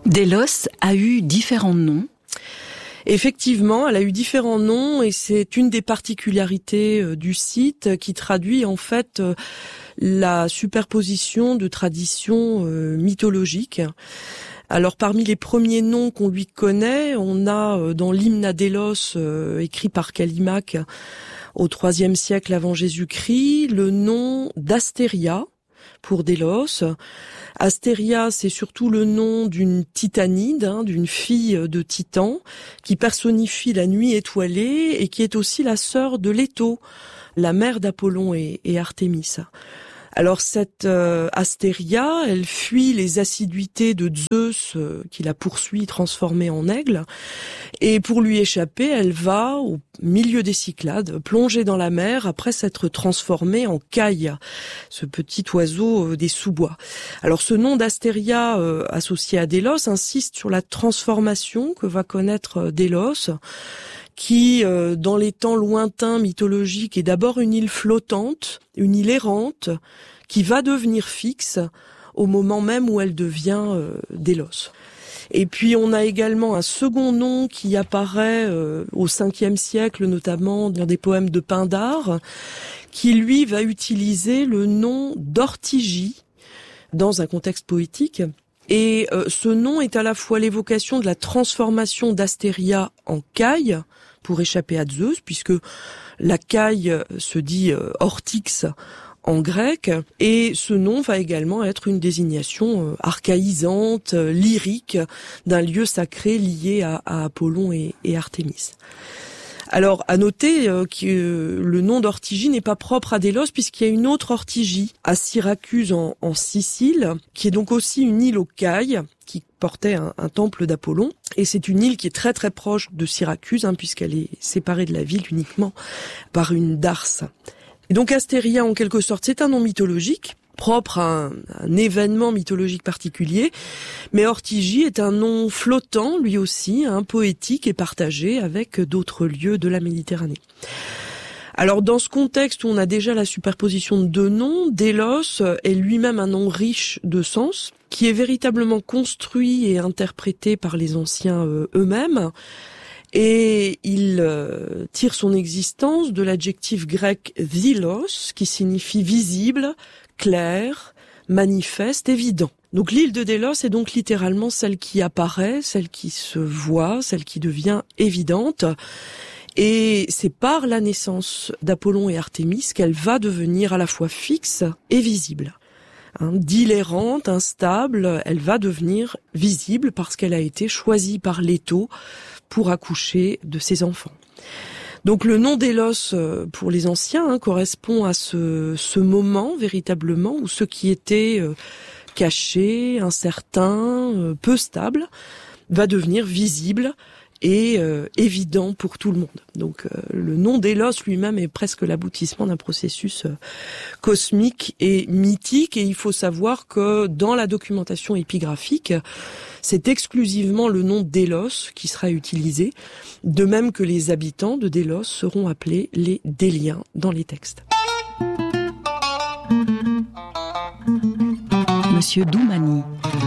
Délos a eu différents noms. Effectivement, elle a eu différents noms et c'est une des particularités du site qui traduit en fait la superposition de traditions mythologiques. Alors parmi les premiers noms qu'on lui connaît, on a dans l'hymne à Délos écrit par Callimaque au IIIe siècle avant Jésus-Christ le nom d'Astéria pour Délos. Astéria, c'est surtout le nom d'une titanide, d'une fille de Titan, qui personnifie la nuit étoilée et qui est aussi la sœur de Léto, la mère d'Apollon et Artémis. Alors cette Astéria, elle fuit les assiduités de Zeus qui la poursuit transformée en aigle et pour lui échapper, elle va au milieu des Cyclades, plonger dans la mer après s'être transformée en caille, ce petit oiseau des sous-bois. Alors ce nom d'Astéria associé à Délos insiste sur la transformation que va connaître Délos, qui, dans les temps lointains mythologiques, est d'abord une île flottante, une île errante, qui va devenir fixe au moment même où elle devient Délos. Et puis on a également un second nom qui apparaît au Ve siècle, notamment dans des poèmes de Pindare, qui lui va utiliser le nom d'Ortygie dans un contexte poétique. Et ce nom est à la fois l'évocation de la transformation d'Astéria en caille, pour échapper à Zeus, puisque la caille se dit ortyx en grec, et ce nom va également être une désignation archaïsante, lyrique, d'un lieu sacré lié à Apollon et Artémis. Alors, à noter que le nom d'Ortygie n'est pas propre à Délos, puisqu'il y a une autre Ortygie à Syracuse en Sicile, qui est donc aussi une île aux cailles, qui portait un temple d'Apollon. Et c'est une île qui est très très proche de Syracuse, puisqu'elle est séparée de la ville uniquement par une darse. Et donc Astéria, en quelque sorte, c'est un nom mythologique, propre à un événement mythologique particulier, mais Ortygie est un nom flottant, lui aussi, poétique et partagé avec d'autres lieux de la Méditerranée. Alors dans ce contexte où on a déjà la superposition de deux noms, Délos est lui-même un nom riche de sens, qui est véritablement construit et interprété par les anciens eux-mêmes, et il tire son existence de l'adjectif grec dilos, qui signifie visible, clair, manifeste, évident. Donc l'île de Délos est donc littéralement celle qui apparaît, celle qui se voit, celle qui devient évidente. Et c'est par la naissance d'Apollon et Artémis qu'elle va devenir à la fois fixe et visible. D'île errante, instable, elle va devenir visible parce qu'elle a été choisie par Léto pour accoucher de ses enfants. Donc le nom Délos pour les anciens correspond à ce moment véritablement où ce qui était caché, incertain, peu stable, va devenir visible et évident pour tout le monde. Donc le nom Délos lui-même est presque l'aboutissement d'un processus cosmique et mythique, et il faut savoir que dans la documentation épigraphique, c'est exclusivement le nom Délos qui sera utilisé, de même que les habitants de Délos seront appelés les Déliens dans les textes. Monsieur Doumani.